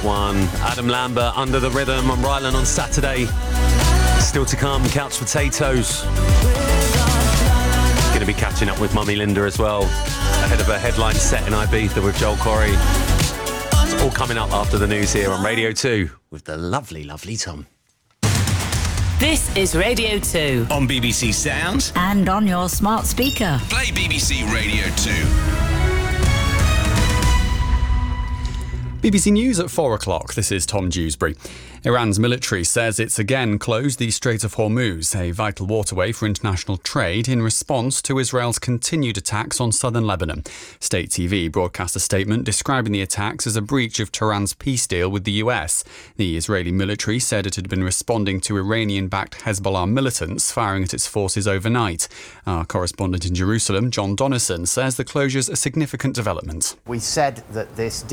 one. Adam Lambert, Under the Rhythm on Ryland on Saturday. Still to come, Couch Potatoes. Going to be catching up with Mummy Linda as well, ahead of a headline set in Ibiza with Joel Corry. It's all coming up after the news here on Radio 2 with the lovely, lovely Tom. This is Radio 2. On BBC Sound. And on your smart speaker. Play BBC Radio 2. BBC News at 4 o'clock. This is Tom Dewsbury. Iran's military says it's again closed the Strait of Hormuz, a vital waterway for international trade, in response to Israel's continued attacks on southern Lebanon. State TV broadcast a statement describing the attacks as a breach of Tehran's peace deal with the US. The Israeli military said it had been responding to Iranian-backed Hezbollah militants firing at its forces overnight. Our correspondent in Jerusalem, John Donnison, says the closure's a significant development. We said that this